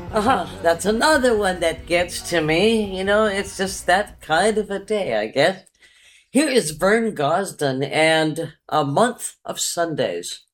That's another one that gets to me. It's just that kind of a day, I guess. Here is Vern Gosden and A Month of Sundays.